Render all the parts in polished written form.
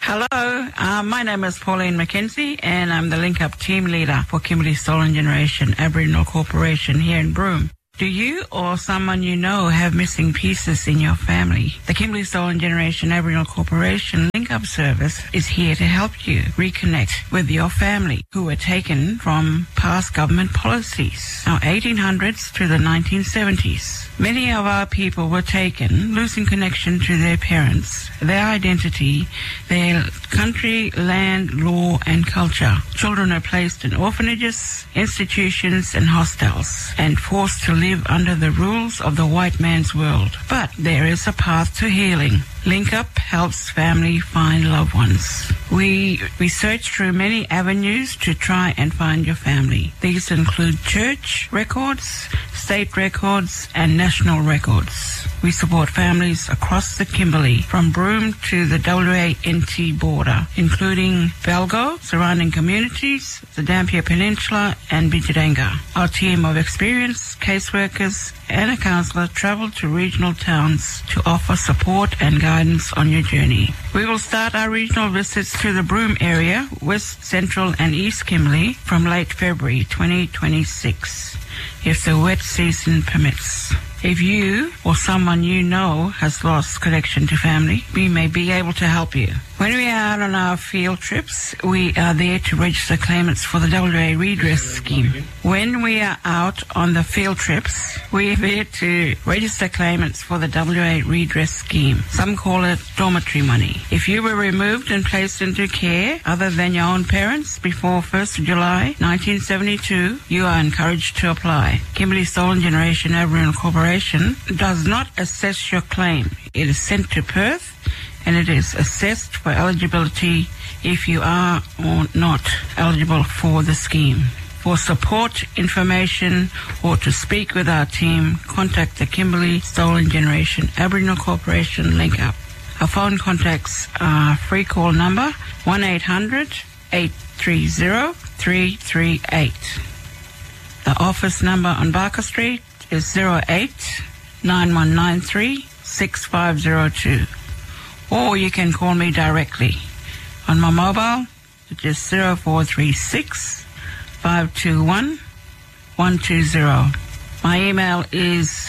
Hello, my name is Pauline McKenzie and I'm the Link Up team leader for Kimberley Stolen Generation Aboriginal Corporation here in Broome. Do you or someone you know have missing pieces in your family? The Kimberley Stolen Generation Aboriginal Corporation Link Up service is here to help you reconnect with your family who were taken from past government policies, our 1800s to the 1970s. Many of our people were taken, losing connection to their parents, their identity, their country, land, law and culture. Children are placed in orphanages, institutions and hostels and forced to live under the rules of the white man's world. But there is a path to healing. Link Up helps family find loved ones. We search through many avenues to try and find your family. These include church records, state records and national records. We support families across the Kimberley, from Broome to the WA-NT border, including Belgo, surrounding communities, the Dampier Peninsula and Bidjadanga. Our team of experienced caseworkers and a counsellor travel to regional towns to offer support and guidance on your journey. We will start our regional visits to the Broome area, West, Central and East Kimberley from late February 2026, if the wet season permits. If you or someone you know has lost connection to family, we may be able to help you. When we are out on our field trips, we are there to register claimants for the WA Redress Scheme. When we are out on the field trips, we are there to register claimants for the WA Redress Scheme. Some call it dormitory money. If you were removed and placed into care other than your own parents before 1st of July 1972, you are encouraged to apply. Kimberley Stolen Generation Aboriginal Corporation does not assess your claim. It is sent to Perth and it is assessed for eligibility if you are or not eligible for the scheme. For support, information, or to speak with our team, contact the Kimberley Stolen Generation Aboriginal Corporation Link Up. Our phone contacts are free call number 1-800-830-338. The office number on Barker Street is 08-9193-6502. Or you can call me directly on my mobile, which is 0436 521 120. My email is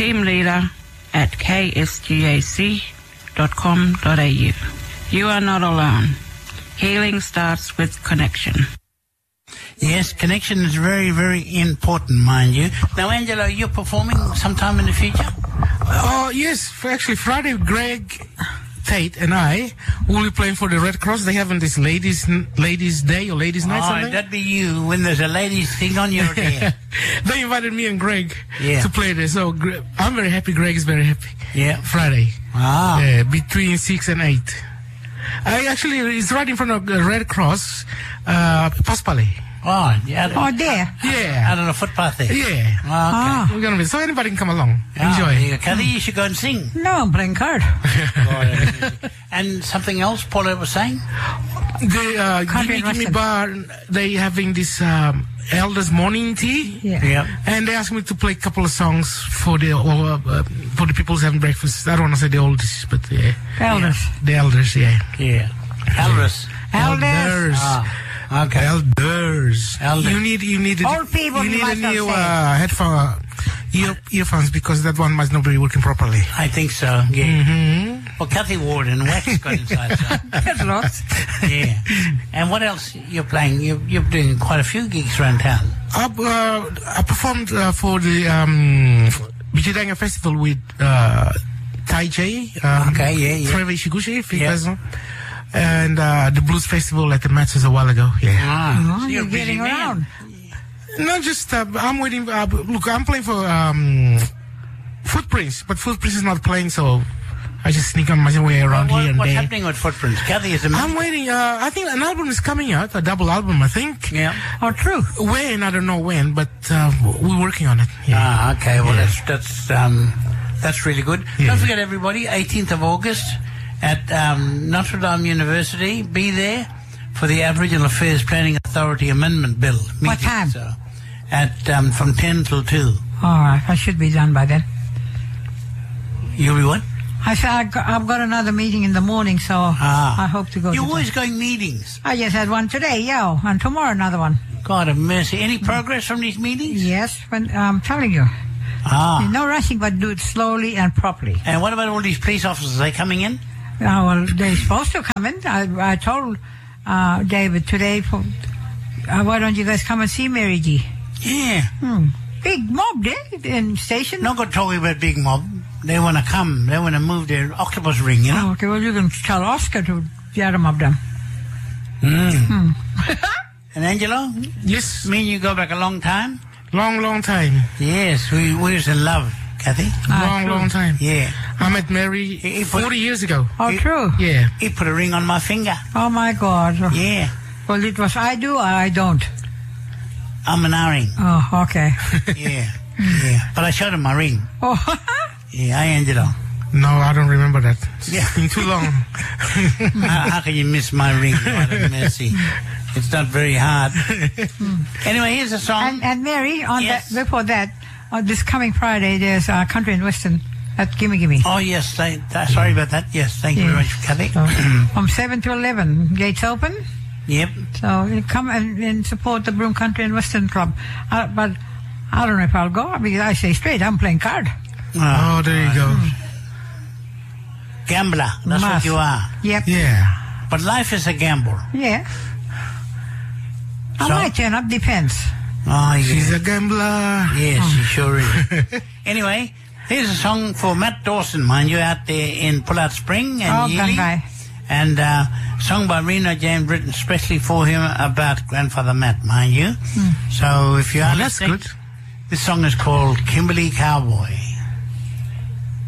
teamleader@ksgac.com.au. You are not alone. Healing starts with connection. Yes, connection is very, very important, mind you. Now, Angelo, you're performing sometime in the future? Oh, yes. Actually, Friday, Greg, Tate and I will be playing for the Red Cross. They having this ladies' day or ladies' night something. That'd be you when there's a ladies' thing on your day. They invited me and Greg to play there. So I'm very happy. Greg is very happy. Yeah. Friday. Between 6 and 8. It's right in front of the Red Cross, Paspale. Oh, yeah. Oh, there. Yeah. Out on the footpath there. Yeah. Oh, okay. We're gonna be, so anybody can come along. Enjoy. Kathy, you should go and sing. No, I'm playing card. And something else Paula was saying? The Gimme Bar, they having this elders morning tea. Yeah. And they asked me to play a couple of songs for the people who's having breakfast. I don't want to say the oldies, but Elders. The elders, yeah. Yeah. Elders. Elders. Okay. Elders. Elders. You need Old people, you need a new headphone, earphones, because that one must not be working properly. I think so. Yeah. Mm-hmm. Well, Kathy Ward and Wax got inside. So. There's lots. Yeah. And what else you're playing? You're doing quite a few gigs around town. I performed for the Bidjadanga Festival with Tai J. Okay. Yeah. Trevor Ishiguchi, and the Blues Festival at the Masters a while ago. Yeah. So you're getting around. Not just, I'm waiting, look, I'm playing for Footprints, but Footprints is not playing, so I just sneak on my way around here and what's there. happening with Footprints? Kathy is I'm waiting, I think an album is coming out, a double album, I think. Yeah. Oh, true. When, I don't know when, but we're working on it. Yeah. Okay, well, that's really good. Yeah. Don't forget, everybody, 18th of August at Notre Dame University. Be there for the Aboriginal Affairs Planning Authority Amendment Bill meeting. What time? So, at from 10 till 2. All right, I should be done by then. You'll be what? I said I've got another meeting in the morning, so I hope to go. You're to always going meetings. I just had one today, yeah, and tomorrow another one. God have mercy. Any progress from these meetings? Yes, I'm telling you. No rushing, but do it slowly and properly. And what about all these police officers? Are they coming in? Well, they're supposed to come in. I told David today, why don't you guys come and see Mary G? Yeah. Big mob there in station. Not going to talk about big mob. They want to come. They want to move their octopus ring, you know. Oh, okay, well, you can tell Oscar to get them up them. And Angelo? Yes. Me and you go back a long time? Long time. Yes, we was in love, Kathy. Long time. Yeah. I met Mary 40 years ago. Oh, true. Yeah. He put a ring on my finger. Oh, my God. Yeah. Well, it was I do or I don't. I'm an ring. Oh, okay. Yeah. Yeah. But I showed him my ring. Oh, Yeah, Angelo. No, I don't remember that. Yeah. It's been too long. How can you miss my ring? What a mercy. It's not very hard. Anyway, here's a song. and Mary, on Yes. that, before that, on this coming Friday, there's Country and Western at Gimme Gimme. Oh, yes. Sorry about that. Yes, thank you very much, Kathy. So, from 7 to 11, gates open. Yep. So you come and support the Broome Country and Western Club. But I don't know if I'll go because I say straight, I'm playing card. Oh, there you go. Gambler. That's what Must. you are. Yep. Yeah. But life is a gamble. Yeah. I So- might turn up, depends. Oh, yeah. She's a gambler. Yes, she sure is. Anyway, here's a song for Matt Dawson, mind you, out there in Pullard Spring and Oh, Yealy. Gungai. And sung by Reno James, written especially for him about Grandfather Matt, mind you. So if you are That's listening, good. this song is called Kimberley Cowboy.